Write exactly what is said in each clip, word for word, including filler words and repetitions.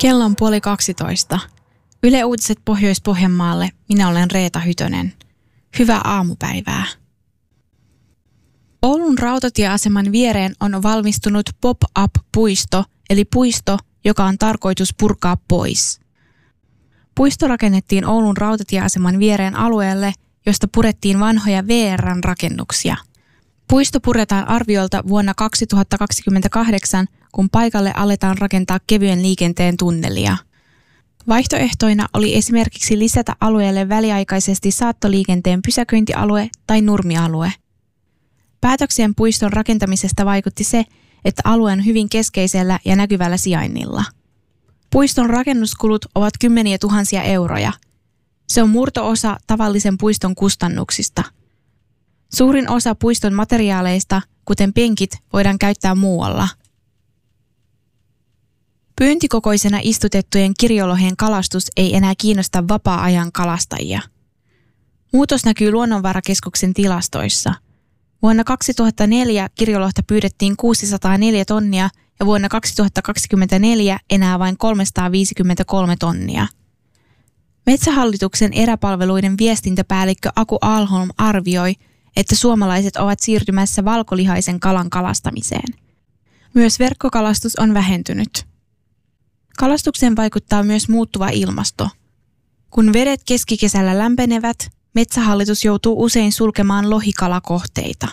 Kello on puoli kaksitoista. Yle Uutiset Pohjois-Pohjanmaalle. Minä olen Reeta Hytönen. Hyvää aamupäivää. Oulun rautatieaseman viereen on valmistunut pop-up-puisto, eli puisto, joka on tarkoitus purkaa pois. Puisto rakennettiin Oulun rautatieaseman viereen alueelle, josta purettiin vanhoja V R:n rakennuksia. Puisto puretaan arviolta vuonna kaksituhattakaksikymmentäkahdeksan, kun paikalle aletaan rakentaa kevyen liikenteen tunnelia. Vaihtoehtoina oli esimerkiksi lisätä alueelle väliaikaisesti saattoliikenteen pysäköintialue tai nurmialue. Päätökseen puiston rakentamisesta vaikutti se, että alue on hyvin keskeisellä ja näkyvällä sijainnilla. Puiston rakennuskulut ovat kymmeniä tuhansia euroja. Se on murto-osa tavallisen puiston kustannuksista. Suurin osa puiston materiaaleista, kuten penkit, voidaan käyttää muualla. Pyyntikokoisena istutettujen kirjolohien kalastus ei enää kiinnosta vapaa-ajan kalastajia. Muutos näkyy Luonnonvarakeskuksen tilastoissa. Vuonna kaksituhattaneljä kirjolohta pyydettiin kuusisataaneljä tonnia ja vuonna kaksituhattakaksikymmentäneljä enää vain kolmesataaviisikymmentäkolme tonnia. Metsähallituksen eräpalveluiden viestintäpäällikkö Aku Alholm arvioi, että suomalaiset ovat siirtymässä valkolihaisen kalan kalastamiseen. Myös verkkokalastus on vähentynyt. Kalastukseen vaikuttaa myös muuttuva ilmasto. Kun vedet keskikesällä lämpenevät, Metsähallitus joutuu usein sulkemaan lohikalakohteita.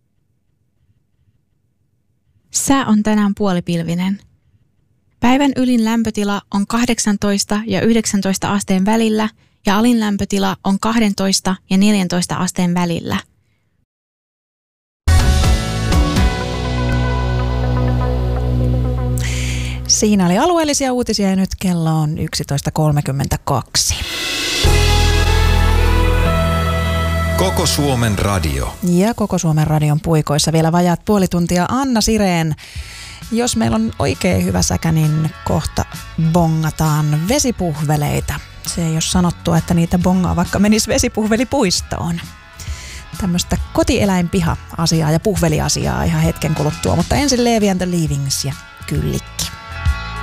Sää on tänään puolipilvinen. Päivän ylin lämpötila on kahdeksantoista ja yhdeksäntoista asteen välillä ja alin lämpötila on kaksitoista ja neljäntoista asteen välillä. Siinä oli alueellisia uutisia ja nyt kello on yksitoista kolmekymmentäkaksi. Koko Suomen radio. Ja Koko Suomen radion puikoissa vielä vajaat puoli tuntia Anna Sireen. Jos meillä on oikein hyvä säkä, niin kohta bongataan vesipuhveleita. Se ei ole sanottua, että niitä bongaa vaikka menisi vesipuhvelipuistoon. Tämmöistä kotieläinpiha-asiaa ja puhveliasiaa ihan hetken kuluttua, mutta ensin Levi and the Leavings ja Kyllikki.